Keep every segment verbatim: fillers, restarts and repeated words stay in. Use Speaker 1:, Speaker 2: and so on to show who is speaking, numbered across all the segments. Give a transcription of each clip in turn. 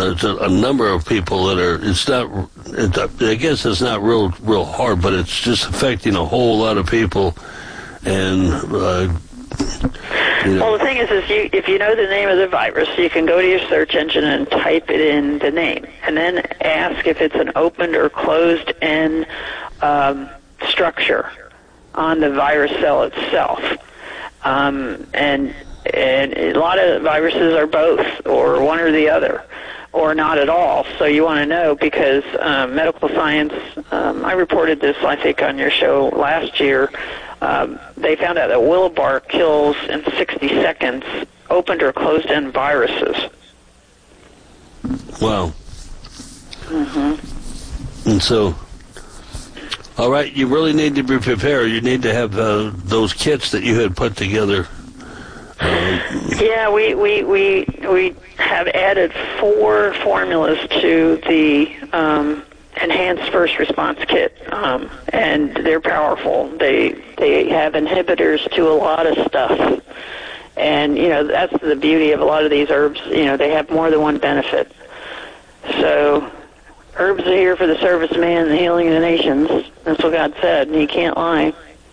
Speaker 1: there's a, a number of people that are, it's not, it's, I guess it's not real real hard, but it's just affecting a whole lot of people. And, uh, you know.
Speaker 2: Well, the thing is, is you, if you know the name of the virus, you can go to your search engine and type it in the name, and then ask if it's an opened or closed end um, structure on the virus cell itself. Um, and and a lot of viruses are both, or one or the other, or not at all. So you want to know, because um, medical science, um, I reported this, I think, on your show last year. Um, they found out that Willibart kills in sixty seconds opened or closed-end viruses.
Speaker 1: Wow.
Speaker 2: Mm-hmm.
Speaker 1: And so, all right, you really need to be prepared. You need to have uh, those kits that you had put together. Uh,
Speaker 2: yeah, we, we, we, we have added four formulas to the um, enhanced first response kit, um, and they're powerful. They they have inhibitors to a lot of stuff, and you know that's the beauty of a lot of these herbs. You know, they have more than one benefit. So herbs are here for the service of man and the healing of the nations. That's what God said, and He can't lie.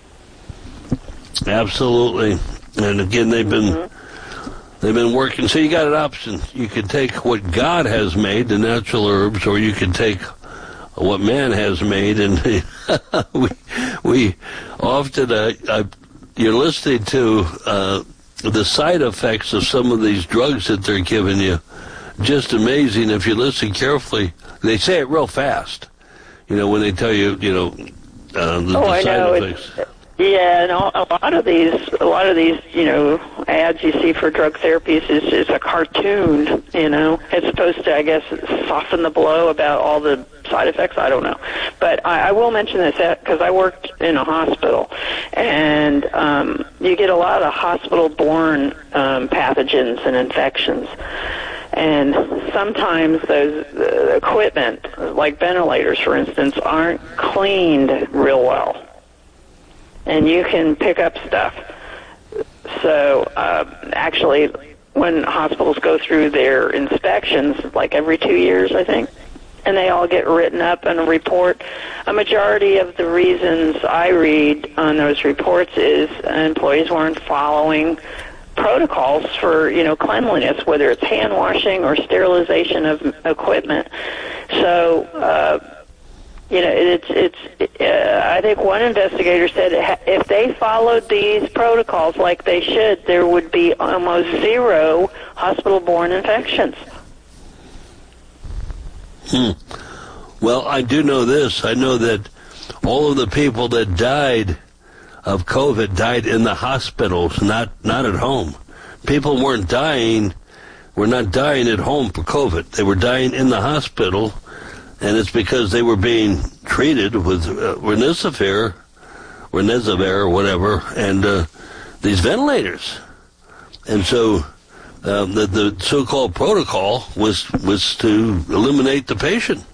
Speaker 1: Absolutely. And again, they've been
Speaker 2: mm-hmm.
Speaker 1: they've been working. So you got an option. You could take what God has made, the natural herbs, or you can take what man has made. And we we often uh, uh, you're listening to uh, the side effects of some of these drugs that they're giving you. Just amazing if you listen carefully. They say it real fast. You know, when they tell you, you know, uh, the,
Speaker 2: oh,
Speaker 1: the
Speaker 2: I
Speaker 1: side
Speaker 2: know.
Speaker 1: effects.
Speaker 2: It's, yeah, and a lot of these, a lot of these, you know, ads you see for drug therapies is, is a cartoon. You know, it's supposed to, I guess, soften the blow about all the side effects. I don't know, but I, I will mention this because I worked in a hospital, and um, you get a lot of hospital-borne um, pathogens and infections. And sometimes those uh, equipment, like ventilators, for instance, aren't cleaned real well. And you can pick up stuff. So uh, actually, when hospitals go through their inspections, like every two years, I think, and they all get written up in a report, a majority of the reasons I read on those reports is employees weren't following protocols for, you know, cleanliness, whether it's hand washing or sterilization of equipment. So, uh, you know, it's, it's, uh, I think one investigator said if they followed these protocols like they should, there would be almost zero hospital-borne infections.
Speaker 1: Hmm. Well, I do know this. I know that all of the people that died of COVID died in the hospitals, not not at home. People weren't dying, were not dying at home for COVID. They were dying in the hospital, and it's because they were being treated with uh, Remdesivir, Remdesivir or whatever, and uh, these ventilators. And so uh, the, the so-called protocol was was to eliminate the patient.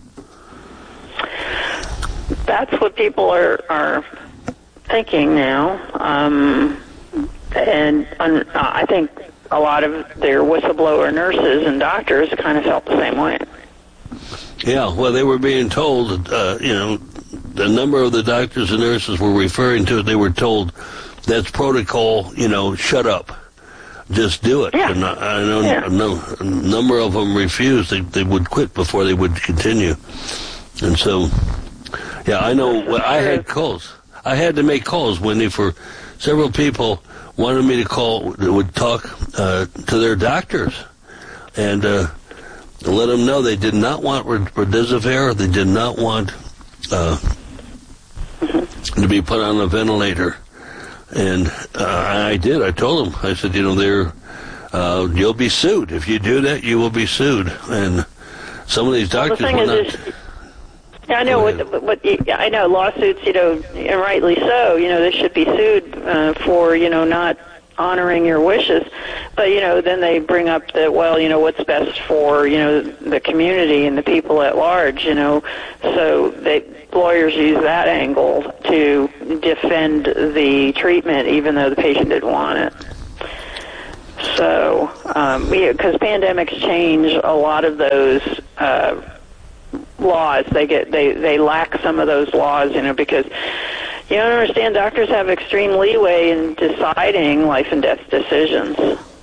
Speaker 2: That's what people are are thinking now, um, and um, I think a lot of their whistleblower nurses and doctors kind of felt the same way.
Speaker 1: Yeah, well, they were being told, uh, you know, the number of the doctors and nurses were referring to it, they were told, that's protocol, you know, shut up. Just do it.
Speaker 2: Yeah.
Speaker 1: And I, I know
Speaker 2: yeah.
Speaker 1: a, no, a number of them refused. They, they would quit before they would continue. And so, yeah, I know, well, I had calls. I had to make calls, Wendy, for several people wanted me to call, would talk uh, to their doctors and uh, let them know they did not want Remdesivir. They did not want uh, to be put on a ventilator. And uh, I did. I told them. I said, you know, they're, uh, you'll be sued. If you do that, you will be sued. And some of these doctors
Speaker 2: well, the
Speaker 1: were
Speaker 2: thing
Speaker 1: not...
Speaker 2: Is, Yeah, I know. What, what, I know lawsuits. You know, and rightly so. You know, they should be sued uh, for you know not honoring your wishes. But you know, then they bring up that well, you know, what's best for you know the community and the people at large. You know, so they lawyers use that angle to defend the treatment, even though the patient didn't want it. So, um, because pandemics change a lot of those uh, laws, they get they they lack some of those laws, you know, because you don't understand. Doctors have extreme leeway in deciding life and death decisions.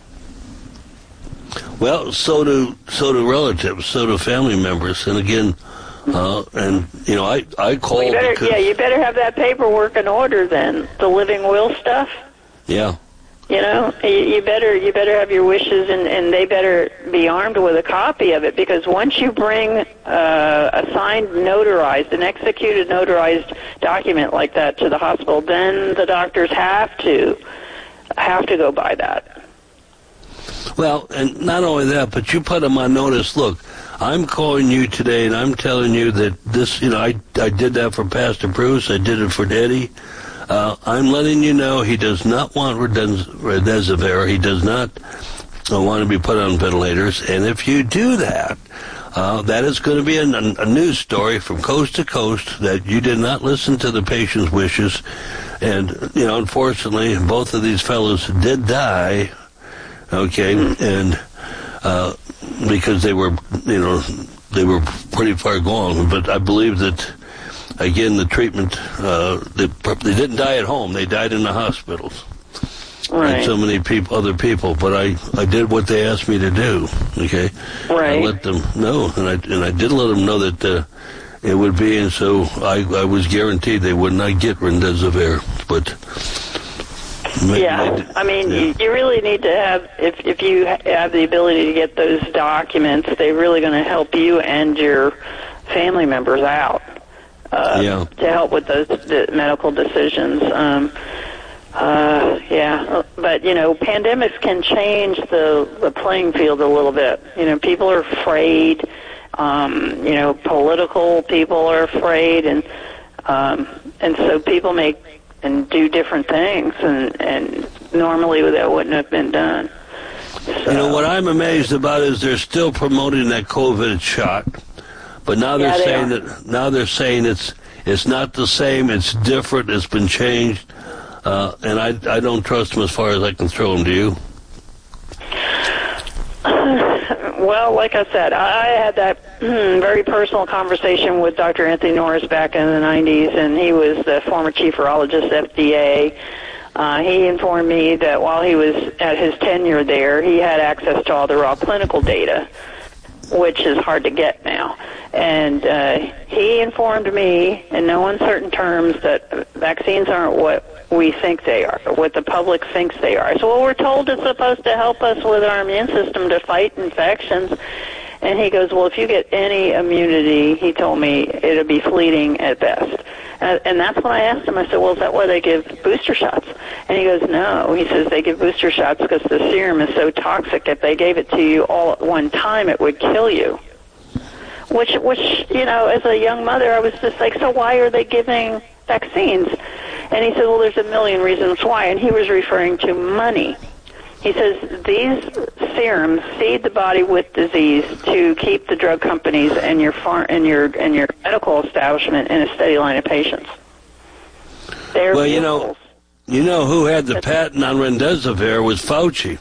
Speaker 1: Well, so do so do relatives, so do family members, and again, uh, and you know, I I called.
Speaker 2: Well, you better,
Speaker 1: because,
Speaker 2: yeah, you better have that paperwork in order then. The living will stuff.
Speaker 1: Yeah.
Speaker 2: You know, you, you better you better have your wishes, and, and they better be armed with a copy of it, because once you bring uh, a signed, notarized, an executed, notarized document like that to the hospital, then the doctors have to have to go by that.
Speaker 1: Well, and not only that, but you put them on notice. Look, I'm calling you today, and I'm telling you that this, you know, I I did that for Pastor Bruce. I did it for Eddie. Uh, I'm letting you know he does not want remdesivir. He does not uh, want to be put on ventilators. And if you do that, uh, that is going to be a, a news story from coast to coast that you did not listen to the patient's wishes. And, you know, unfortunately, both of these fellows did die, okay, and uh, because they were, you know, they were pretty far gone. But I believe that, again, the treatment, uh, they, they didn't die at home. They died in the hospitals.
Speaker 2: Right.
Speaker 1: And so many people, other people. But I, I did what they asked me to do, okay?
Speaker 2: Right.
Speaker 1: I let them know, and I, and I did let them know that uh, it would be, and so I, I was guaranteed they would not get remdesivir. But
Speaker 2: yeah, I mean, yeah. You, you really need to have, if if you have the ability to get those documents, they're really going to help you and your family members out. Uh,
Speaker 1: yeah.
Speaker 2: To help with those the medical decisions. Um, uh, yeah, but, you know, pandemics can change the, the playing field a little bit. You know, people are afraid. Um, you know, political people are afraid, and um, and so people make and do different things, and, and normally that wouldn't have been done. So.
Speaker 1: You know, what I'm amazed about is they're still promoting that COVID shot. But now they're
Speaker 2: yeah, they
Speaker 1: saying
Speaker 2: are.
Speaker 1: that now they're saying it's it's not the same. It's different. It's been changed, uh, and I I don't trust them as far as I can throw them. Do you?
Speaker 2: Well, like I said, I had that very personal conversation with Doctor Anthony Norris back in the nineties, and he was the former chief virologist at F D A. Uh, he informed me that while he was at his tenure there, he had access to all the raw clinical data, which is hard to get now. And uh, he informed me in no uncertain terms that vaccines aren't what we think they are, what the public thinks they are. So well, we're told it's supposed to help us with our immune system to fight infections. And he goes, well, if you get any immunity, he told me, it'll be fleeting at best. And, and that's when I asked him, I said, well, is that why they give booster shots? And he goes, no. He says they give booster shots because the serum is so toxic. If they gave it to you all at one time, it would kill you. Which, which, you know, as a young mother, I was just like, so why are they giving vaccines? And he said, well, there's a million reasons why. And he was referring to money. He says these serums feed the body with disease to keep the drug companies and your far, and your and your medical establishment in a steady line of patients. They're
Speaker 1: well, you know, you know who had the patent on remdesivir was Fauci.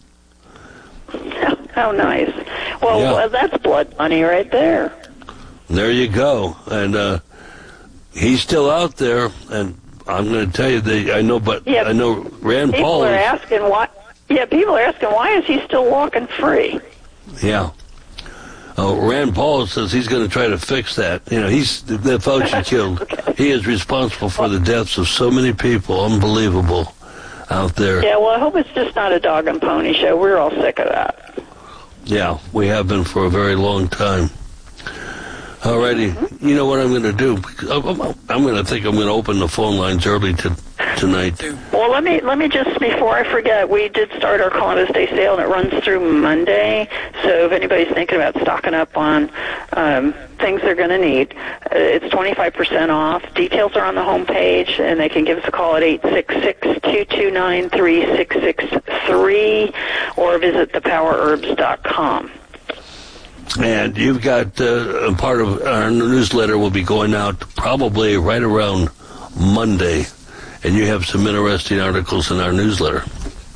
Speaker 2: How nice. Well,
Speaker 1: yeah.
Speaker 2: well, that's blood money right there.
Speaker 1: There you go. And uh, he's still out there, and I'm going to tell you, they, I know, but
Speaker 2: yeah,
Speaker 1: I know Rand
Speaker 2: people
Speaker 1: Paul
Speaker 2: are
Speaker 1: is,
Speaker 2: asking why. Yeah, people are asking why is he still walking free?
Speaker 1: Yeah. Oh, Rand Paul says he's going to try to fix that. You know, he's the Fauci killed.
Speaker 2: Okay.
Speaker 1: He is responsible for the deaths of so many people. Unbelievable out there.
Speaker 2: Yeah, well, I hope it's just not a dog and pony show. We're all sick of that.
Speaker 1: Yeah, we have been for a very long time. Alrighty, mm-hmm. You know what I'm going to do? I'm going to think I'm going to open the phone lines early to, tonight.
Speaker 2: Well, let me let me just, before I forget, we did start our Columbus Day sale, and it runs through Monday. So if anybody's thinking about stocking up on um, things they're going to need, uh, it's twenty-five percent off. Details are on the home page, and they can give us a call at eight six six, two two nine, three six six three or visit the power herbs dot com.
Speaker 1: And you've got uh, a part of our newsletter will be going out probably right around Monday, and you have some interesting articles in our newsletter.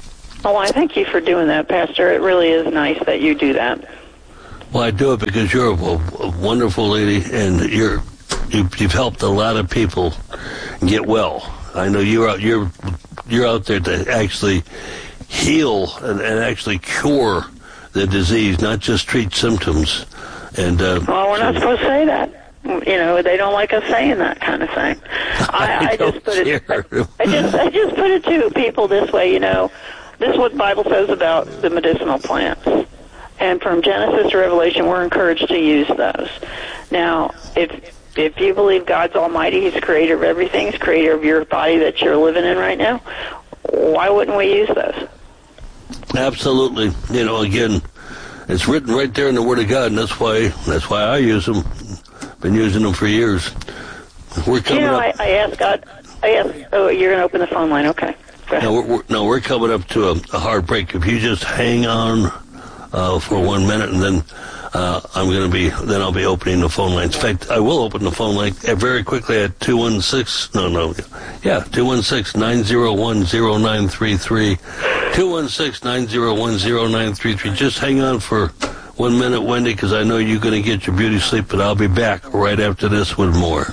Speaker 2: Oh, I thank you for doing that, Pastor. It really is nice that you do that.
Speaker 1: Well, I do it because you're a, a wonderful lady, and you're you've, you've helped a lot of people get well. I know you're out you're you're out there to actually heal and, and actually cure the disease, not just treat symptoms. And uh,
Speaker 2: well, we're not supposed to say that. You know, they don't like us saying that kind of thing. I,
Speaker 1: I,
Speaker 2: I just put it.
Speaker 1: care.
Speaker 2: I just I just put it to people this way. You know, this is what the Bible says about the medicinal plants. And from Genesis to Revelation, we're encouraged to use those. Now, if if you believe God's almighty, He's creator of everything, He's creator of your body that you're living in right now, why wouldn't we use those?
Speaker 1: Absolutely. You know, again, it's written right there in the Word of God, and that's why that's why I use them. Been using them for years. We're coming
Speaker 2: you know,
Speaker 1: up.
Speaker 2: I, I asked God. I asked. Oh, you're going to open the phone line? Okay. Go ahead.
Speaker 1: No, we're, we're, no, we're coming up to a, a hard break. If you just hang on uh, for one minute, and then uh, I'm going to be, then I'll be opening the phone lines. In fact, I will open the phone line very quickly at two one six. No, no, yeah, two one six nine zero one zero nine three three. two one six nine zero one zero nine three three. Just hang on for one minute, Wendy, because I know you're going to get your beauty sleep, but I'll be back right after this with more.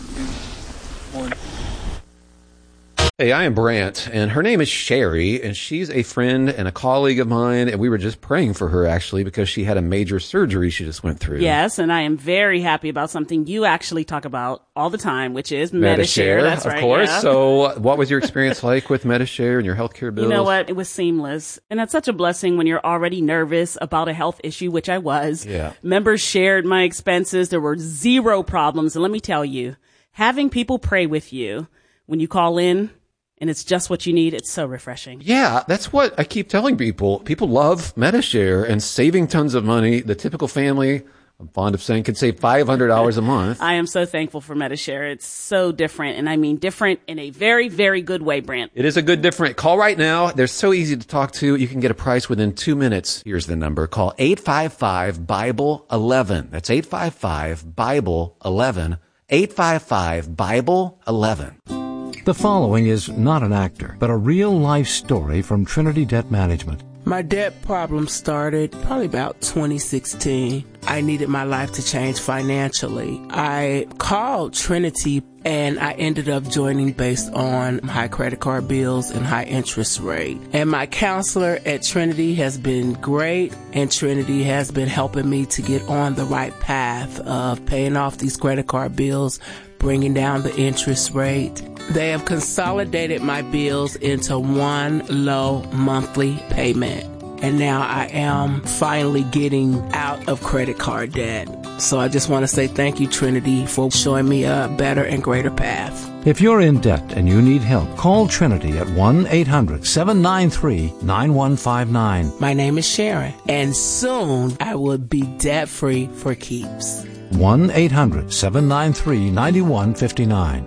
Speaker 3: Hey, I am Brant, and her name is Sherry, and she's a friend and a colleague of mine, and we were just praying for her, actually, because she had a major surgery she just went through.
Speaker 4: Yes, and I am very happy about something you actually talk about all the time, which is Medi-Share.
Speaker 3: Medi-Share,
Speaker 4: That's
Speaker 3: of
Speaker 4: right,
Speaker 3: course.
Speaker 4: yeah.
Speaker 3: So what was your experience like with Medi-Share and your healthcare bills?
Speaker 4: You know what? It was seamless. And that's such a blessing when you're already nervous about a health issue, which I was.
Speaker 3: Yeah.
Speaker 4: Members shared my expenses. There were zero problems. And let me tell you, having people pray with you when you call in, and it's just what you need, it's so refreshing.
Speaker 3: Yeah, that's what I keep telling people. People love Medi-Share and saving tons of money. The typical family, I'm fond of saying, can save five hundred dollars a month.
Speaker 4: I am so thankful for Medi-Share. It's so different, and I mean different in a very, very good way, Brant.
Speaker 3: It is a good different. Call right now. They're so easy to talk to. You can get a price within two minutes. Here's the number. Call eight five five Bible eleven. That's eight five five Bible eleven. eight five five Bible eleven.
Speaker 5: The following is not an actor, but a real-life story from Trinity Debt Management.
Speaker 6: My debt problem started probably about twenty sixteen. I needed my life to change financially. I called Trinity and I ended up joining based on high credit card bills and high interest rate. And my counselor at Trinity has been great, and Trinity has been helping me to get on the right path of paying off these credit card bills, bringing down the interest rate. They have consolidated my bills into one low monthly payment. And now I am finally getting out of credit card debt. So I just want to say thank you, Trinity, for showing me a better and greater path.
Speaker 5: If you're in debt and you need help, call Trinity at one eight hundred seven nine three nine one five nine.
Speaker 6: My name is Sharon, and soon I will be debt-free for keeps.
Speaker 5: one eight hundred seven nine three nine one five nine.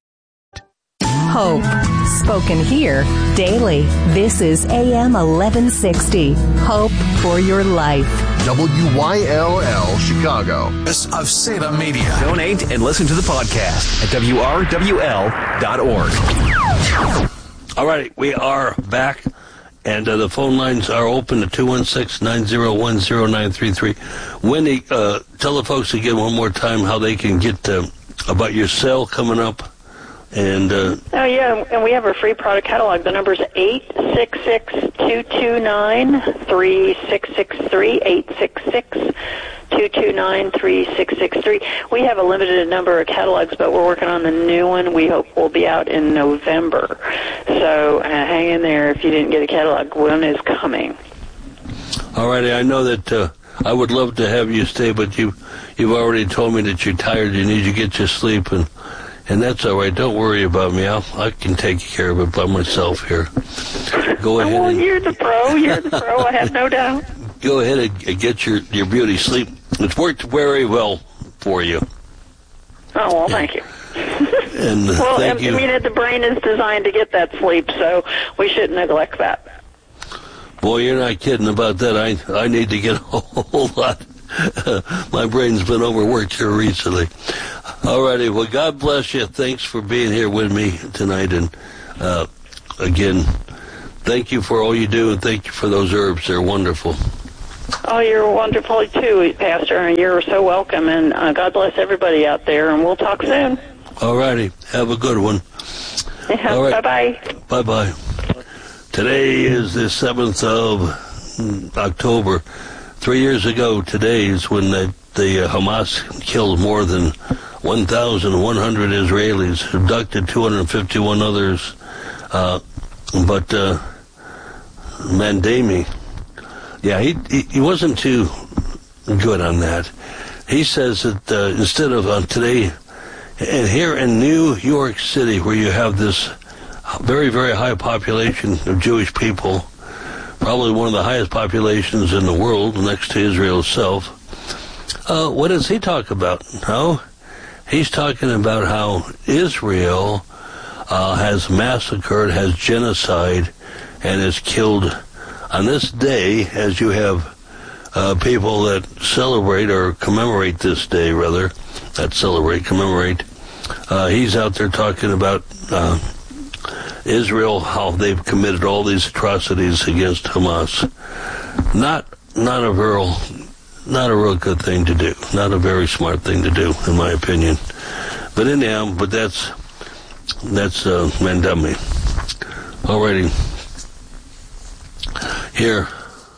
Speaker 7: Hope, spoken here daily. This is A M eleven sixty. Hope for your life.
Speaker 8: W Y L L Chicago.
Speaker 9: Of Salem Media. Donate and listen to the podcast at W R W L dot org.
Speaker 1: All right, we are back, and uh, the phone lines are open at two one six nine zero one zero nine three three. Wendy, uh, tell the folks again one more time how they can get uh, about your sale coming up. And uh,
Speaker 2: oh yeah, and we have our free product catalog. The number is eight six six two two nine three six six three. Eight six six two two nine three six six three. We have a limited number of catalogs, but we're working on the new one. We hope will be out in November. So uh, hang in there if you didn't get a catalog. One is coming.
Speaker 1: All righty, I know that uh, I would love to have you stay, but you you've already told me that you're tired. You need to get your sleep, and. And that's all right. Don't worry about me. I'll, I can take care of it by myself here. Go ahead.
Speaker 2: Oh,
Speaker 1: and,
Speaker 2: you're the pro. You're the pro. I have no doubt.
Speaker 1: Go ahead and get your, your beauty sleep. It's worked very well for you.
Speaker 2: Oh, well, thank you.
Speaker 1: And uh,
Speaker 2: well,
Speaker 1: thank
Speaker 2: I
Speaker 1: you.
Speaker 2: mean, the brain is designed to get that sleep, so we shouldn't neglect that.
Speaker 1: Boy, you're not kidding about that. I I need to get a whole lot. My brain's been overworked here recently. All righty. Well, God bless you. Thanks for being here with me tonight. And uh, again, thank you for all you do, and thank you for those herbs. They're wonderful.
Speaker 2: Oh, you're wonderful too, Pastor, and you're so welcome. And uh, God bless everybody out there, and we'll talk soon.
Speaker 1: All righty. Have a good one.
Speaker 2: Yeah,
Speaker 1: all right.
Speaker 2: Bye-bye.
Speaker 1: Bye-bye. Today is the seventh of October. Three years ago today is when the, the uh, Hamas killed more than one thousand one hundred Israelis, abducted two hundred fifty-one others. Uh, but uh, Mandami, yeah, he, he he wasn't too good on that. He says that uh, instead of uh, today, and here in New York City, where you have this very, very high population of Jewish people, probably one of the highest populations in the world, next to Israel itself, uh, what does he talk about? No, he's talking about how Israel uh, has massacred, has genocide, and has killed. On this day, as you have uh, people that celebrate or commemorate this day, rather, not celebrate, commemorate, uh, he's out there talking about uh, Israel, how they've committed all these atrocities against Hamas. Not, not a real, not a real good thing to do. Not a very smart thing to do, in my opinion. But anyhow, but that's that's uh, Mandami. Alrighty. Here,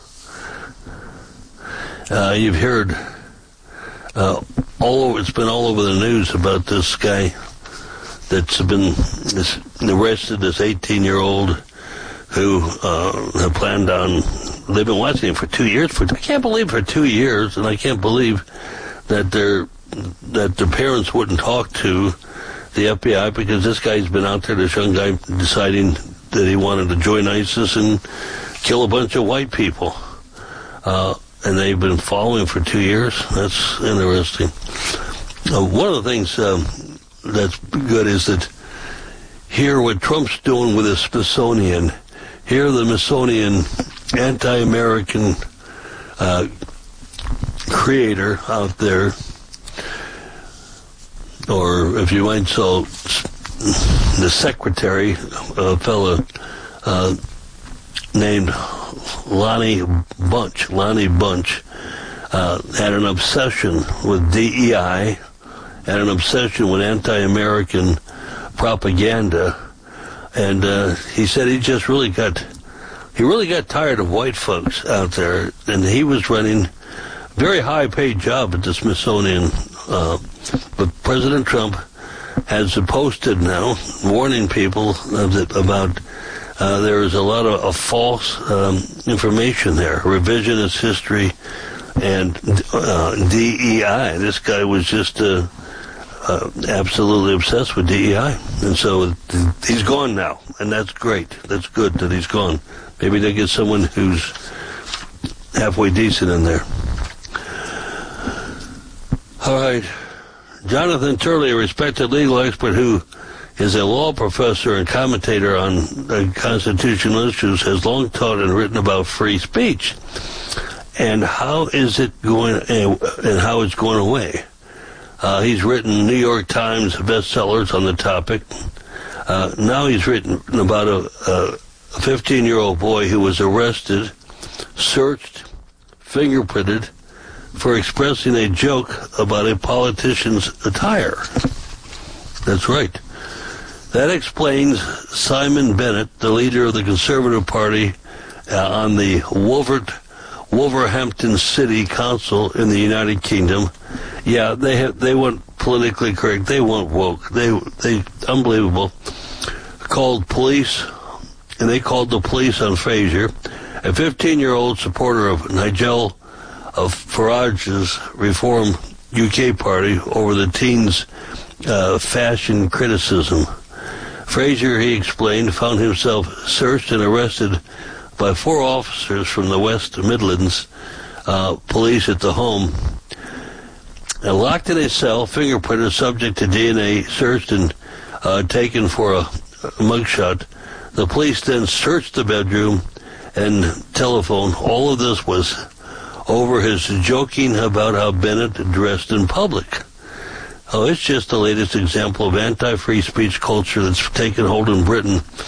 Speaker 1: uh, you've heard uh, all over. It's been all over the news about this guy that's been this, arrested. This eighteen-year-old who uh, have planned on. They've been watching him for two years. For I can't believe for two years, and I can't believe that their that their parents wouldn't talk to the F B I, because this guy's been out there. This young guy deciding that he wanted to join ISIS and kill a bunch of white people. Uh, and they've been following for two years. That's interesting. Uh, one of the things um, that's good is that here what Trump's doing with the Smithsonian, here the Smithsonian anti-American uh, creator out there, or if you might so, the secretary, a fellow uh, named Lonnie Bunch. Lonnie Bunch uh, had an obsession with D E I, had an obsession with anti-American propaganda, and uh, he said he just really got, he really got tired of white folks out there, and he was running a very high-paid job at the Smithsonian. Uh, but President Trump has posted now, warning people that about uh, there is a lot of, of false um, information there, revisionist history, and uh, D E I. This guy was just uh, uh, absolutely obsessed with D E I, and so he's gone now, and that's great. That's good that he's gone. Maybe they get someone who's halfway decent in there. All right. Jonathan Turley, a respected legal expert who is a law professor and commentator on uh, constitutional issues, has long taught and written about free speech and how is it going uh, and how it's going away. Uh, he's written New York Times bestsellers on the topic. Uh, now he's written about a, a fifteen-year-old boy who was arrested, searched, fingerprinted for expressing a joke about a politician's attire. That's right. That explains Simon Bennett, the leader of the Conservative Party uh, on the Wolvert, Wolverhampton City Council in the United Kingdom. Yeah, they have, they went politically correct. They went woke. They, they, unbelievable. Called police, and they called the police on Fraser, a fifteen-year-old supporter of Nigel of Farage's Reform U K party over the teens' uh, fashion criticism. Fraser, he explained, found himself searched and arrested by four officers from the West Midlands uh, police at the home, and locked in a cell, fingerprinted, subject to D N A, searched and uh, taken for a, a mugshot. The police then searched the bedroom and telephone. All of this was over his joking about how Bennett dressed in public. Oh, it's just the latest example of anti-free speech culture that's taken hold in Britain,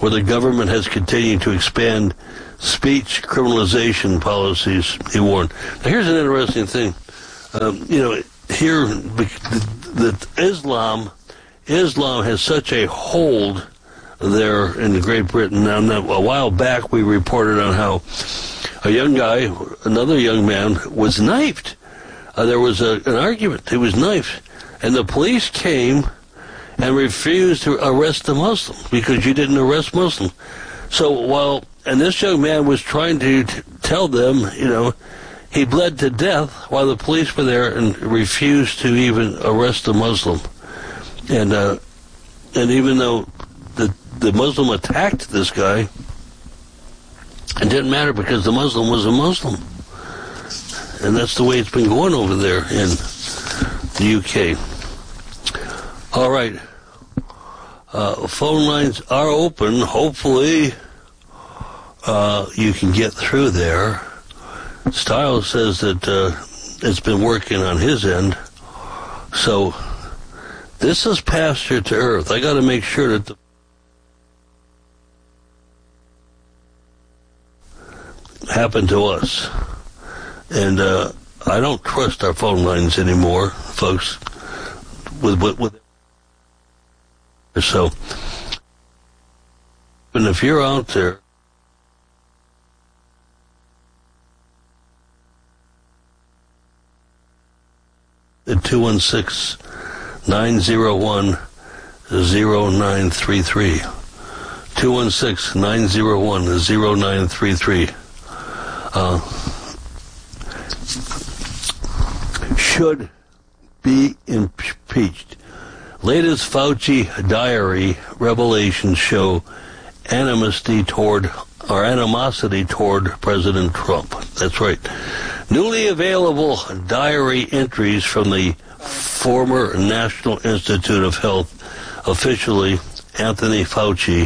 Speaker 1: where the government has continued to expand speech criminalization policies, he warned. Now, here's an interesting thing. Um, you know, here, that Islam, Islam has such a hold there in Great Britain. Now, now, a while back, we reported on how a young guy, another young man, was knifed. Uh, there was a, an argument. He was knifed. And the police came and refused to arrest the Muslim because you didn't arrest Muslims. So while, and this young man was trying to t- tell them, you know, he bled to death while the police were there and refused to even arrest the Muslim. And, uh, and even though the, the Muslim attacked this guy, it didn't matter because the Muslim was a Muslim. And that's the way it's been going over there in the U K. All right. Uh, phone lines are open. Hopefully, uh, you can get through there. Stiles says that uh, it's been working on his end. So, this is Pastor to Earth. I got to make sure that the happened to us. And uh, I don't trust our phone lines anymore, folks. With with, with so, and if you're out there, at two one six, nine zero one, zero nine three three, two one six, nine zero one, zero nine three three. Uh, should be impeached. Latest Fauci diary revelations show animosity toward or animosity toward President Trump. That's right. Newly available diary entries from the former National Institute of Health officially Anthony Fauci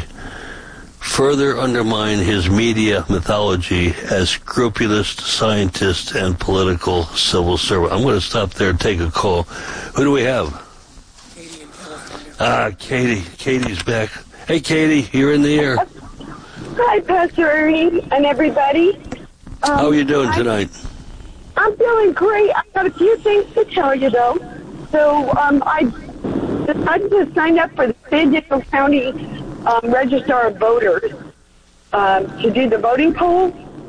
Speaker 1: further undermine his media mythology as scrupulous scientist and political civil servant. I'm going to stop there and take a call. Who do we have?
Speaker 6: Katie in California.
Speaker 1: Ah, Katie. Katie's back. Hey, Katie, you're in the air.
Speaker 10: Hi, Pastor Ernie and everybody. Um,
Speaker 1: How are you doing tonight?
Speaker 10: I, I'm feeling great. I have a few things to tell you, though. So um, I decided to sign up for the San Diego County Um, register of voters um, to do the voting polls.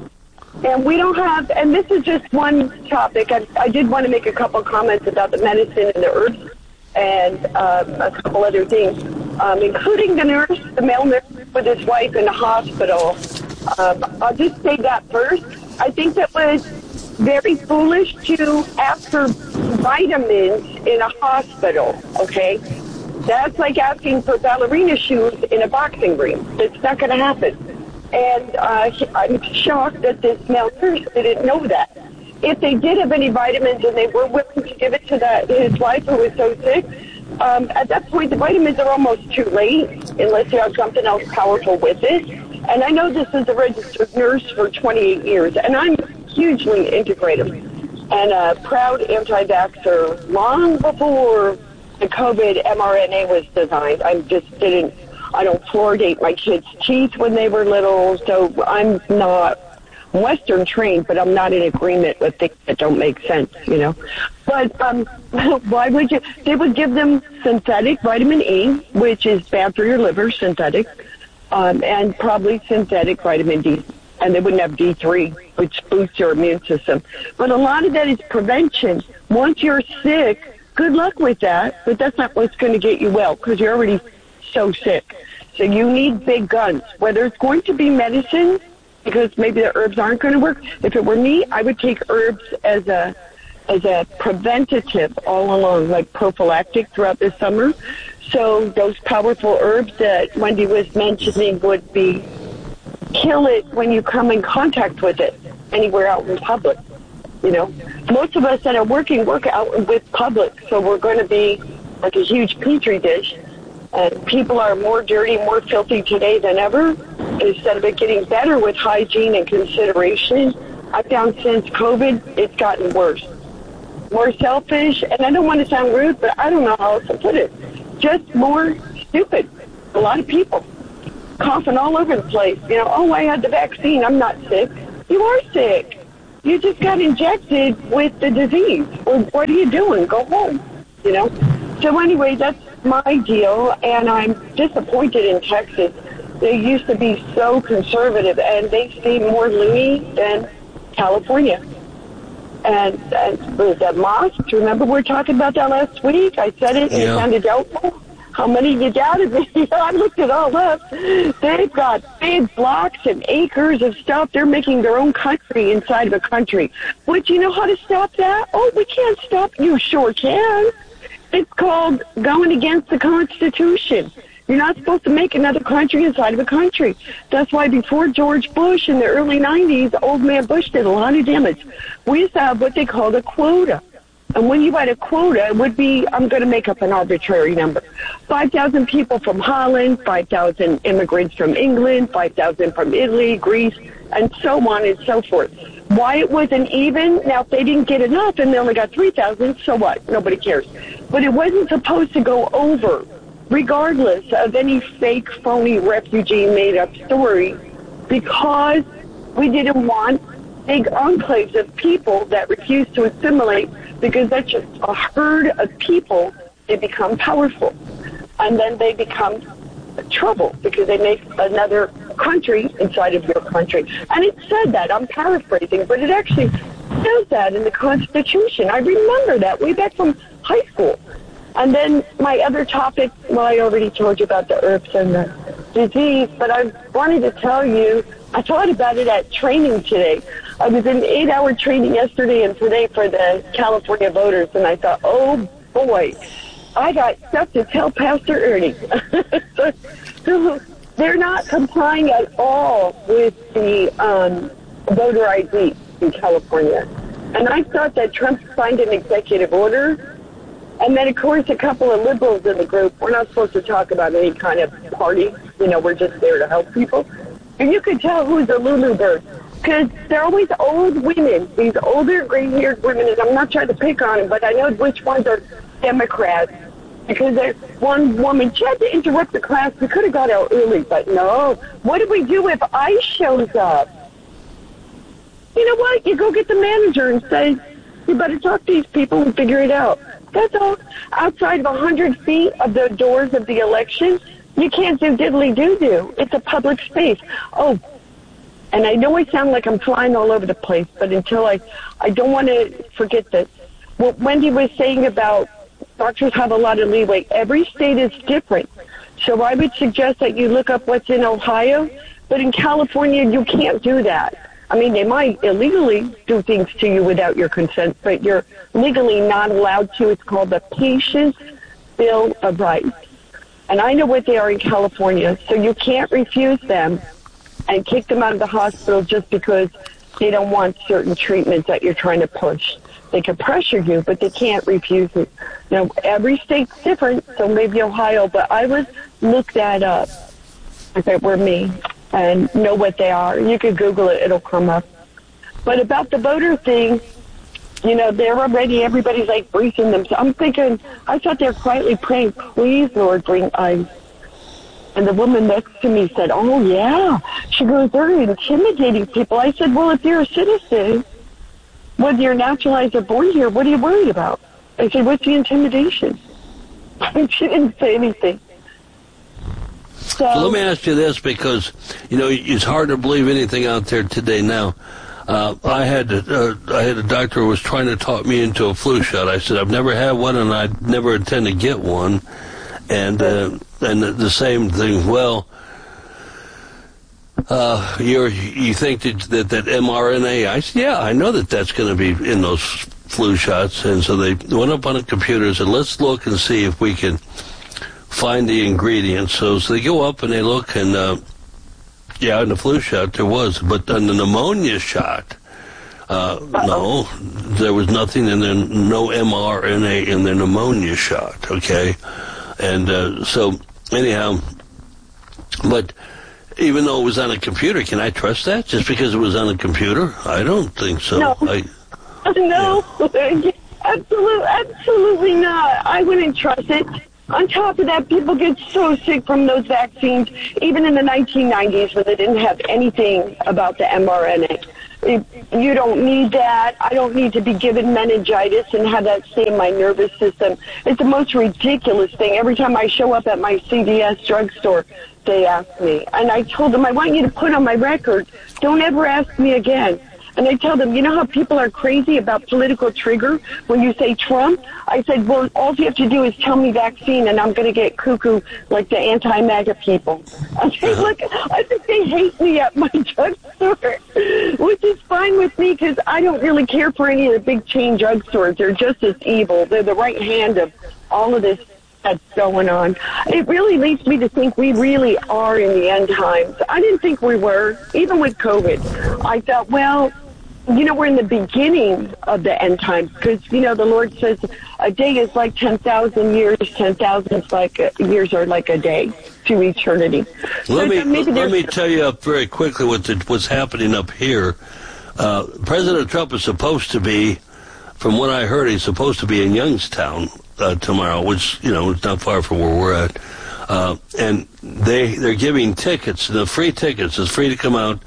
Speaker 10: And we don't have, and this is just one topic. I, I did want to make a couple comments about the medicine and the herbs and um, a couple other things, um, including the nurse, the male nurse with his wife in the hospital. Um, I'll just say that first. I think that was very foolish to ask for vitamins in a hospital, okay? That's like asking for ballerina shoes in a boxing ring. It's not going to happen. And uh, I'm shocked that this male nurse didn't know that. If they did have any vitamins and they were willing to give it to that his wife who was so sick, um, at that point the vitamins are almost too late unless you have something else powerful with it. And I know this is a registered nurse for twenty-eight years, and I'm hugely integrative and a proud anti-vaxxer long before the COVID mRNA was designed. I just didn't, I don't fluoridate my kids' teeth when they were little, so I'm not Western trained, but I'm not in agreement with things that don't make sense, you know. But um, why would you? They would give them synthetic vitamin E, which is bad for your liver, synthetic, um, and probably synthetic vitamin D. And they wouldn't have D three, which boosts your immune system. But a lot of that is prevention. Once you're sick, good luck with that, but that's not what's going to get you well because you're already so sick. So you need big guns, whether it's going to be medicine because maybe the herbs aren't going to work. If it were me, I would take herbs as a as a preventative all along, like prophylactic throughout the summer. So those powerful herbs that Wendy was mentioning would be kill it when you come in contact with it anywhere out in public. You know, most of us that are working work out with public, so we're going to be like a huge petri dish. And people are more dirty, more filthy today than ever. Instead of it getting better with hygiene and consideration, I found since COVID, it's gotten worse. More selfish, and I don't want to sound rude, but I don't know how else to put it. Just more stupid. A lot of people. coughing all over the place. You know, oh, I had the vaccine. I'm not sick. You are sick. You just got injected with the disease. Well, what are you doing? Go home, you know. So anyway, that's my deal, and I'm disappointed in Texas. They used to be so conservative, and they seem more loony than California. And, and was that mosques? Remember we were talking about that last week? I said it, and
Speaker 1: yeah.
Speaker 10: It sounded doubtful. How many you doubted me? I looked it all up. They've got big blocks and acres of stuff. They're making their own country inside of a country. But you know how to stop that? Oh, we can't stop. You sure can. It's called going against the Constitution. You're not supposed to make another country inside of a country. That's why before George Bush in the early nineties, old man Bush did a lot of damage. We used to have what they called a quota. And when you had a quota, it would be, I'm going to make up an arbitrary number, five thousand people from Holland, five thousand immigrants from England, five thousand from Italy, Greece, and so on and so forth. Why it wasn't even, now if they didn't get enough and they only got three thousand, so what? Nobody cares. But it wasn't supposed to go over, regardless of any fake, phony, refugee made-up story, because we didn't want big enclaves of people that refuse to assimilate, because that's just a herd of people. They become powerful, and then they become trouble because they make another country inside of your country. And it said that, I'm paraphrasing, but it actually says that in the Constitution. I remember that way back from high school. And then my other topic, well, I already told you about the herbs and the disease, but I wanted to tell you, I thought about it at training today. I was in eight-hour training yesterday and today for the California voters, and I thought, oh, boy, I got stuff to tell Pastor Ernie. so, so they're not complying at all with the um, voter I D in California. And I thought that Trump signed an executive order, and then, of course, a couple of liberals in the group, we're not supposed to talk about any kind of party. You know, we're just there to help people. And you could tell who's a Lulu bird, because they're always old women, these older, gray-haired women, and I'm not trying to pick on them, but I know which ones are Democrats, because there's one woman, she had to interrupt the class. We could have got out early, but no. What do we do if ICE shows up? You know what? You go get the manager and say, you better talk to these people and figure it out. That's all. Outside of one hundred feet of the doors of the election, you can't do diddly-doo-doo. It's a public space. Oh, and I know I sound like I'm flying all over the place, but until I, I don't want to forget this. What Wendy was saying about doctors have a lot of leeway. Every state is different. So I would suggest that you look up what's in Ohio, but in California, you can't do that. I mean, they might illegally do things to you without your consent, but you're legally not allowed to. It's called the Patient's Bill of Rights. And I know what they are in California, so you can't refuse them and kick them out of the hospital just because they don't want certain treatments that you're trying to push. They can pressure you, but they can't refuse it. Now, every state's different, so maybe Ohio, but I would look that up if it were me and know what they are. You could Google it, it'll come up. But about the voter thing, you know, they're already, everybody's like briefing them. So I'm thinking, I thought they were quietly praying, please, Lord, bring ICE. And the woman next to me said, oh, yeah. She goes, they're intimidating people. I said, well, if you're a citizen, whether you're naturalized or born here, what are you worried about? I said, what's the intimidation? She didn't say anything. So,
Speaker 1: so let me ask you this, because, you know, it's hard to believe anything out there today now. Uh, I had uh, I had a doctor who was trying to talk me into a flu shot. I said, I've never had one, and I never intend to get one. And uh, and the, the same thing, well, uh, you're, you think that, that that mRNA, I said, yeah, I know that that's going to be in those flu shots. And so they went up on the computer and said, let's look and see if we can find the ingredients. So, so they go up and they look, and uh, yeah, in the flu shot there was, but on the pneumonia shot, uh, no, there was nothing in there, no mRNA in the pneumonia shot, okay? And uh, so, anyhow, but even though it was on a computer, can I trust that just because it was on a computer? I don't think so.
Speaker 10: No,
Speaker 1: I,
Speaker 10: no, yeah. absolutely, absolutely not. I wouldn't trust it. On top of that, people get so sick from those vaccines, even in the nineteen nineties when they didn't have anything about the mRNA. It, you don't need that. I don't need to be given meningitis and have that stay in my nervous system. It's the most ridiculous thing. Every time I show up at my C V S drugstore, they ask me. And I told them, I want you to put on my record, don't ever ask me again. And I tell them, you know how people are crazy about political trigger when you say Trump? I said, well, all you have to do is tell me vaccine, and I'm going to get cuckoo like the anti-MAGA people. I think, look, I think they hate me at my drugstore, which is fine with me because I don't really care for any of the big chain drugstores. They're just as evil. They're the right hand of all of this that's going on. It really leads me to think we really are in the end times. I didn't think we were, even with COVID. I thought, well, you know, we're in the beginning of the end times because, you know, the Lord says a day is like ten thousand years, ten thousand like a, years are like a day to eternity.
Speaker 1: Let
Speaker 10: so
Speaker 1: me let me tell you up very quickly what the, what's happening up here. Uh, President Trump is supposed to be, from what I heard, he's supposed to be in Youngstown uh, tomorrow, which, you know, is not far from where we're at. Uh, and they, they're giving tickets, the free tickets. It's free to come out.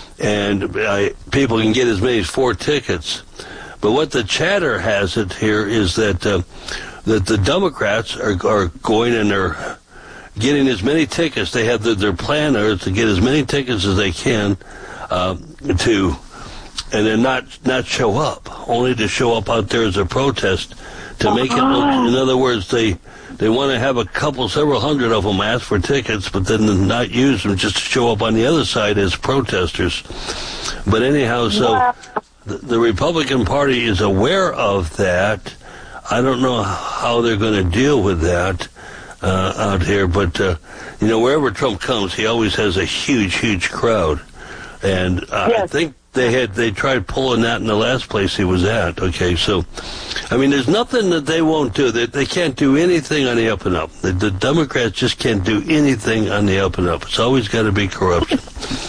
Speaker 1: And uh, people can get as many as four tickets. But what the chatter has it here is that uh, that the Democrats are, are going and they're getting as many tickets. They have the, their plan is to get as many tickets as they can uh, to, and then not not show up, only to show up out there as a protest to make it look. In other words, they. They want to have a couple, several hundred of them ask for tickets, but then not use them just to show up on the other side as protesters. But anyhow, so the, the Republican Party is aware of that. I don't know how they're going to deal with that uh, out here, but, uh, you know, wherever Trump comes, he always has a huge, huge crowd. And uh, yes. I think they had they tried pulling that in the last place he was at. Okay, so, I mean, there's nothing that they won't do. They, they can't do anything on the up and up. The, the Democrats just can't do anything on the up and up. It's always got to be corruption.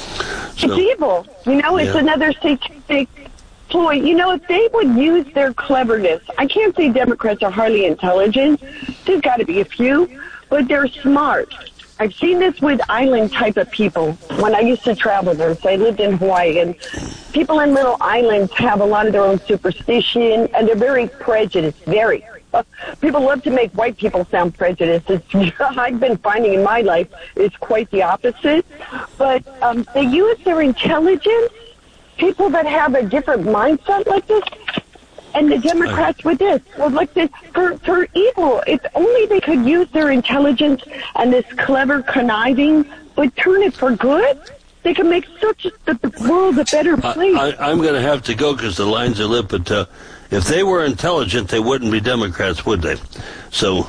Speaker 1: So,
Speaker 10: it's evil. You know, it's yeah. another satanic ploy. You know, if they would use their cleverness, I can't say Democrats are hardly intelligent. There's got to be a few, but they're smart. I've seen this with island type of people. When I used to travel there, so I lived in Hawaii, and people in little islands have a lot of their own superstition, and they're very prejudiced, very. People love to make white people sound prejudiced. It's, I've been finding in my life it's quite the opposite. But um, they use their intelligence, people that have a different mindset like this, and the Democrats with this, well, like this, for, for evil. If only they could use their intelligence and this clever conniving, but turn it for good, they could make such the, the world a better place.
Speaker 1: I, I, I'm going to have to go because the lines are lit, but uh, if they were intelligent, they wouldn't be Democrats, would they? So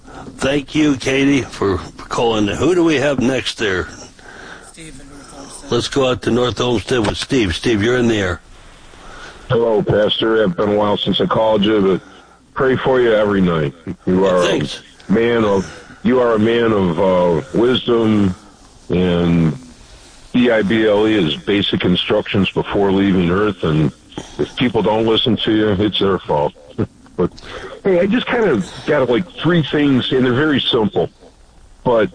Speaker 1: thank you, Katie, for calling. Who do we have next there?
Speaker 11: Steve in North Olmsted.
Speaker 1: Let's go out to North Olmsted with Steve. Steve, you're in the air.
Speaker 12: Hello, Pastor. It's been a while since I called you, but pray for you every night. You are a man of you are a man of uh, wisdom, and B I B L E is basic instructions before leaving Earth. And if people don't listen to you, it's their fault. But hey, I just kind of got like three things, and they're very simple. But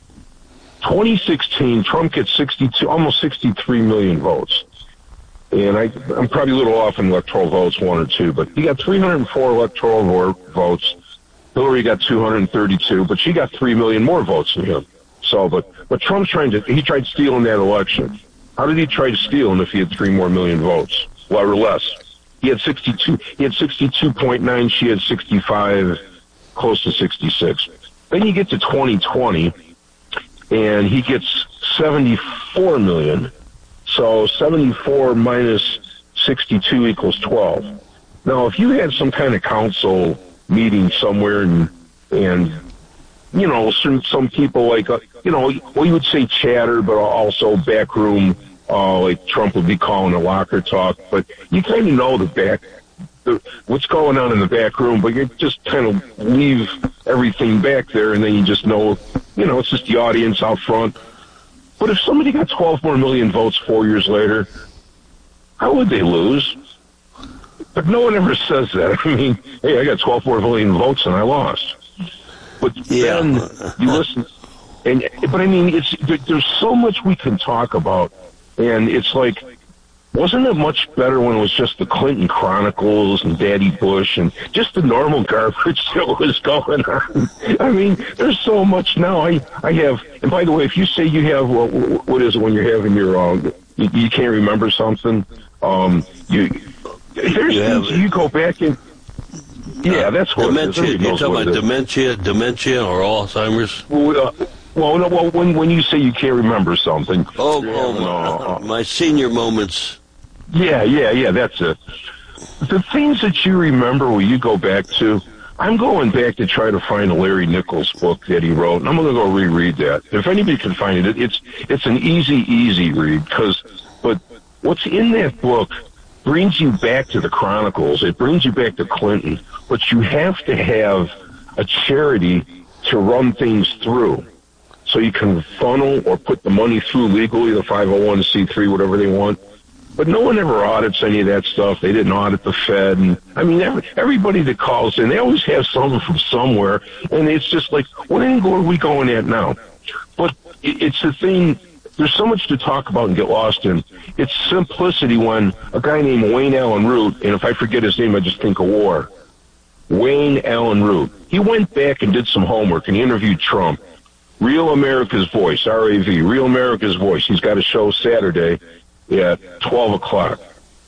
Speaker 12: twenty sixteen, Trump gets sixty-two, almost sixty-three million votes. And I, I'm probably a little off in electoral votes, one or two, but he got three hundred four electoral votes. Hillary got two hundred thirty-two, but she got three million more votes than him. So, but, but Trump's trying to, he tried stealing that election. How did he try to steal him if he had three more million votes? Well, or less. He had sixty-two, he had sixty-two point nine, she had sixty-five, close to sixty-six. Then you get to twenty twenty, and he gets seventy-four million. So seventy-four minus sixty-two equals twelve. Now, if you had some kind of council meeting somewhere and, and you know, some, some people like, uh, you know, well, you would say chatter, but also backroom, uh, like Trump would be calling a locker talk, but you kind of know the back, the, what's going on in the back room, but you just kind of leave everything back there, and then you just know, you know, it's just the audience out front. But if somebody got twelve more million votes four years later, how would they lose? But no one ever says that. I mean, hey, I got twelve more million votes and I lost. But
Speaker 1: yeah.
Speaker 12: then you listen, and but I mean, it's there, there's so much we can talk about, and it's like, wasn't it much better when it was just the Clinton Chronicles and Daddy Bush and just the normal garbage that was going on? I mean, there's so much now. I I have, and by the way, if you say you have, well, what is it when you're having your um, you, you can't remember something, um, you there's
Speaker 1: you,
Speaker 12: things
Speaker 1: have,
Speaker 12: you go back and. Yeah, that's what
Speaker 1: dementia.
Speaker 12: it is.
Speaker 1: You're talking about dementia, dementia, or Alzheimer's?
Speaker 12: Well, uh, well, no, well, when when you say you can't remember something.
Speaker 1: Oh, oh no, my senior moments.
Speaker 12: Yeah, yeah, yeah. That's it. The things that you remember, when you go back to. I'm going back to try to find a Larry Nichols book that he wrote, and I'm going to go reread that. If anybody can find it, it's it's an easy, easy read. Because, but what's in that book brings you back to the Chronicles. It brings you back to Clinton. But you have to have a charity to run things through. So you can funnel or put the money through legally, the five oh one c three, whatever they want. But no one ever audits any of that stuff. They didn't audit the Fed. And I mean, every, everybody that calls in, they always have something from somewhere. And it's just like, what angle are we going at now? But it, it's the thing. There's so much to talk about and get lost in. It's simplicity when a guy named Wayne Allen Root, and if I forget his name, I just think of war. Wayne Allen Root. He went back and did some homework and he interviewed Trump. Real America's Voice, R A V, Real America's Voice. He's got a show Saturday at twelve o'clock.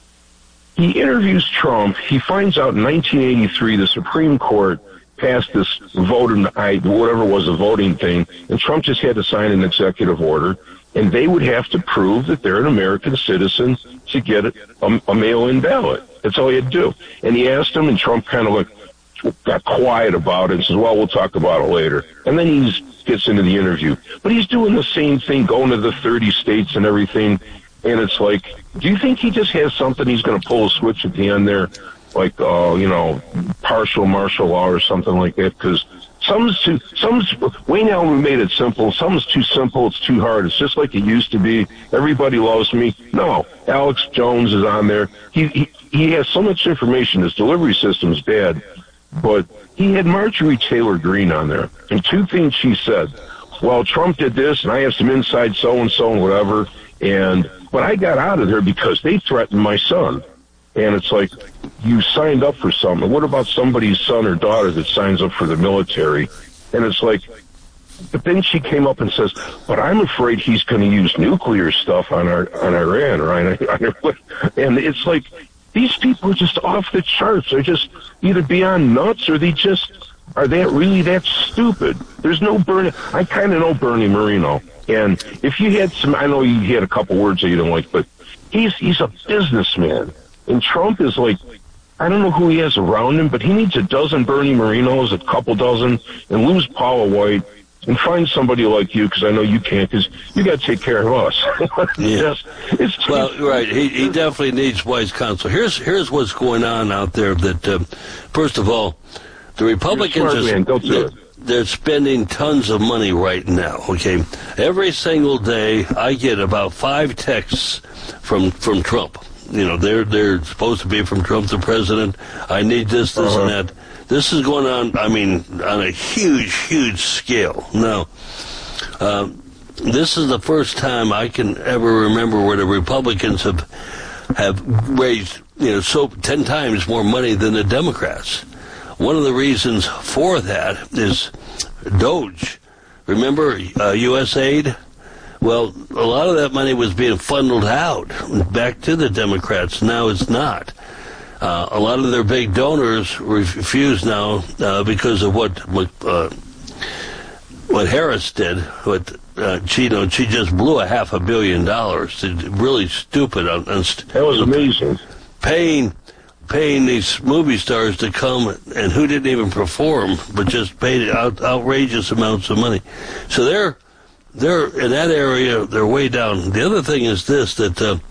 Speaker 12: He interviews Trump. He finds out in nineteen eighty-three the Supreme Court passed this voting, whatever was a voting thing, and Trump just had to sign an executive order, and they would have to prove that they're an American citizen to get a, a mail-in ballot. That's all he had to do. And he asked him, and Trump kind of like got quiet about it and says, well, we'll talk about it later. And then he gets into the interview. But he's doing the same thing, going to the thirty states and everything. And it's like, do you think he just has something he's going to pull a switch at the end there? Like, uh, you know, partial martial law or something like that? Because some's too, some's, Wayne Allen made it simple. Some's too simple. It's too hard. It's just like it used to be. Everybody loves me. No, Alex Jones is on there. He, he, he has so much information. His delivery system's bad. But he had Marjorie Taylor Greene on there. And two things she said. Well, Trump did this, and I have some inside so-and-so and whatever. And, but I got out of there because they threatened my son. And it's like, you signed up for something. What about somebody's son or daughter that signs up for the military? And it's like, but then she came up and says, but I'm afraid he's going to use nuclear stuff on our, on Iran or on, on, and it's like, these people are just off the charts. They're just either beyond nuts or they just, are they really that stupid? There's no Bernie, I kind of know Bernie Moreno. And if you had some, I know you had a couple words that you don't like, but he's, he's a businessman. And Trump is like, I don't know who he has around him, but he needs a dozen Bernie Morenos, a couple dozen, and lose Paula White and find somebody like you, because I know you can't, because you got to take care of us.
Speaker 1: Yeah.
Speaker 12: it's, it's,
Speaker 1: well, right. He, he definitely needs wise counsel. Here's here's what's going on out there. That uh, first of all, the Republicans
Speaker 12: smart, man. Go to
Speaker 1: they're,
Speaker 12: it.
Speaker 1: they're spending tons of money right now. Okay, every single day I get about five texts from from Trump. You know, they're they're supposed to be from Trump, the president. I need this, this,
Speaker 12: uh-huh.
Speaker 1: and that. This is going on, I mean, on a huge, huge scale. Now, uh, this is the first time I can ever remember where the Republicans have have raised, you know, so ten times more money than the Democrats. One of the reasons for that is Doge. Remember uh, U S aid? Well, a lot of that money was being funneled out back to the Democrats. Now it's not. Uh, a lot of their big donors refuse now uh, because of what what, uh, what Harris did. What uh, she, you know, she just blew a half a billion dollars. It's really stupid. On, on st-
Speaker 12: that was amazing.
Speaker 1: Paying paying these movie stars to come and who didn't even perform, but just paid out, outrageous amounts of money. So they're they're in that area. They're way down. The other thing is this, that. Uh,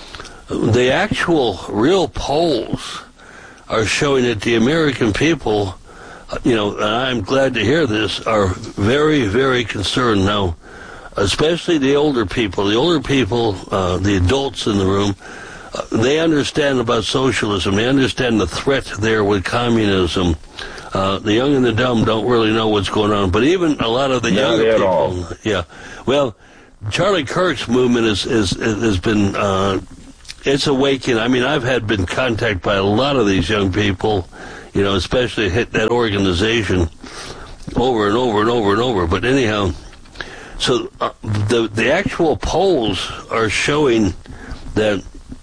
Speaker 1: The actual real polls are showing that the American people, you know, and I'm glad to hear this, are very, very concerned now, especially the older people. The older people, uh, the adults in the room, uh, they understand about socialism. They understand the threat there with communism. Uh, the young and the dumb don't really know what's going on, but even a lot of the
Speaker 12: Not
Speaker 1: younger
Speaker 12: at
Speaker 1: people,
Speaker 12: all.
Speaker 1: yeah. Well, Charlie Kirk's movement is, is, has been, uh, it's awakening. I mean, I've had been contacted by a lot of these young people, you know, especially hit that organization over and over and over and over. But anyhow, so uh, the the actual polls are showing that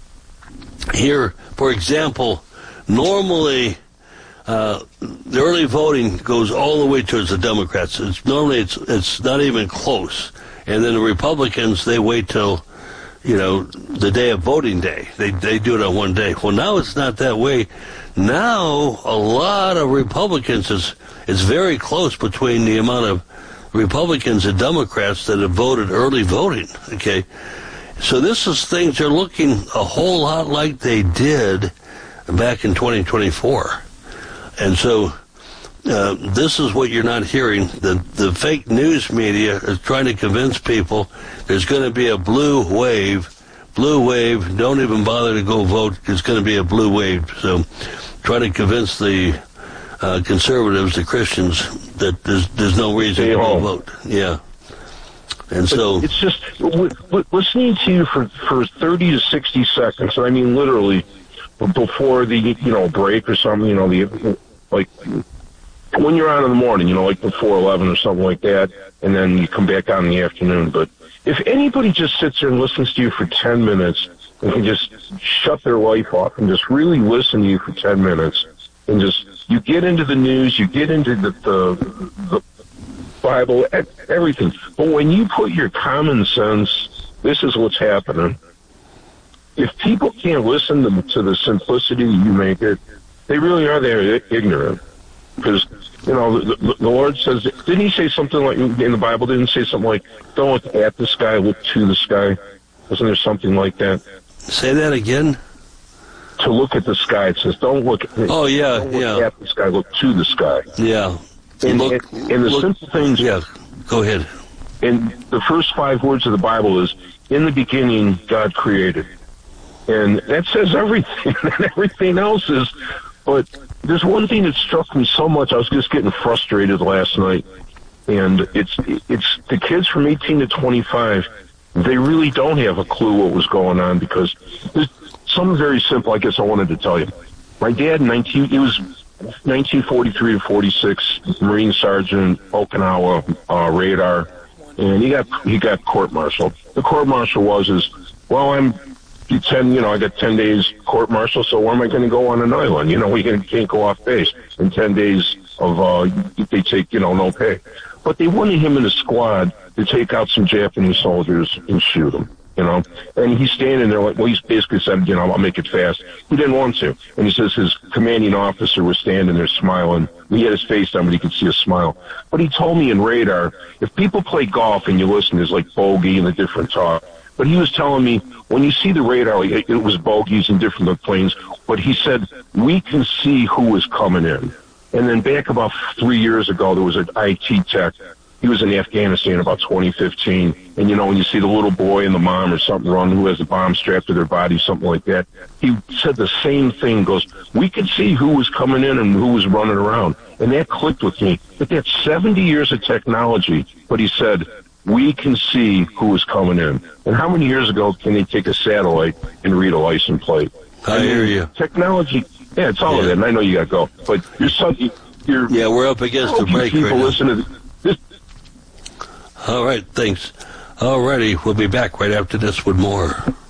Speaker 1: here, for example, normally uh, the early voting goes all the way towards the Democrats. It's normally it's it's not even close, and then the Republicans, they wait till, you know, the day of voting day. They they do it on one day. Well, now it's not that way. Now a lot of Republicans is it's very close between the amount of Republicans and Democrats that have voted early voting. Okay, so this is things are looking a whole lot like they did back in twenty twenty-four, and so uh, this is what you're not hearing. The the fake news media is trying to convince people there's going to be a blue wave. Blue wave, don't even bother to go vote. It's going to be a blue wave. So try to convince the uh, conservatives, the Christians, that there's there's no reason
Speaker 12: Stay
Speaker 1: to
Speaker 12: home.
Speaker 1: go vote. Yeah. And
Speaker 12: But
Speaker 1: so
Speaker 12: it's just w- w- listening to you for, for thirty to sixty seconds. I mean, literally before the, you know, break or something, you know, the like when you're on in the morning, you know, like before eleven or something like that, and then you come back on in the afternoon. But if anybody just sits there and listens to you for ten minutes and can just shut their life off and just really listen to you for ten minutes and just, you get into the news, you get into the, the, the Bible, everything. But when you put your common sense, this is what's happening. If people can't listen to, to the simplicity you make it, they really are there ignorant. Because, you know, the, the Lord says, didn't he say something like, in the Bible, didn't he say something like, don't look at the sky, look to the sky? Wasn't there something like that?
Speaker 1: say that again.
Speaker 12: To look at the sky, it says, don't look,
Speaker 1: oh, yeah,
Speaker 12: don't look
Speaker 1: yeah.
Speaker 12: at the sky, look to the sky.
Speaker 1: Yeah.
Speaker 12: And,
Speaker 1: look,
Speaker 12: and, and the
Speaker 1: look,
Speaker 12: simple things.
Speaker 1: Yeah, go ahead.
Speaker 12: And the first five words of the Bible is, in the beginning, God created. And that says everything, and everything else is, but there's one thing that struck me so much. I was just getting frustrated last night, and it's it's the kids from eighteen to twenty-five. They really don't have a clue what was going on, because there's something very simple. I guess I wanted to tell you. My dad, nineteen, he was nineteen forty-three to forty-six, Marine Sergeant, Okinawa uh, radar, and he got he got court-martialed. The court-martial was is, well, I'm. Ten, you know, I got ten days court martial, so where am I going to go on an island? You know, we can't go off base. In ten days of, uh, they take, you know, no pay. But they wanted him in a squad to take out some Japanese soldiers and shoot them, you know. And he's standing there like, well, he's basically said, you know, I'll make it fast. He didn't want to. And he says his commanding officer was standing there smiling. He had his face on, but he could see a smile. But he told me in radar, if people play golf and you listen, there's like bogey and the different talk. But he was telling me, when you see the radar, it was bogeys and different planes, but he said, we can see who is coming in. And then back about three years ago, there was an I T tech. He was in Afghanistan about twenty fifteen. And, you know, when you see the little boy and the mom or something run who has a bomb strapped to their body, something like that, he said the same thing, goes, we could see who was coming in and who was running around. And that clicked with me. But that's seventy years of technology. But he said, we can see who is coming in. And how many years ago can they take a satellite and read a license plate?
Speaker 1: I, I mean, hear you.
Speaker 12: Technology, yeah, it's all yeah. of that, and I know you got to go. But you're, you're
Speaker 1: yeah, we're up against the break
Speaker 12: people
Speaker 1: right
Speaker 12: listen
Speaker 1: now.
Speaker 12: To this.
Speaker 1: All right, thanks. All righty, we'll be back right after this with more.